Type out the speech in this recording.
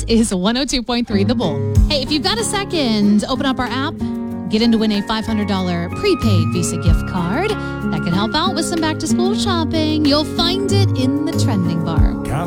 is 102.3 The Bull. Hey, if you've got a second, open up our app. Get in to win a $500 prepaid Visa gift card that can help out with some back-to-school shopping. You'll find it in the trending bar.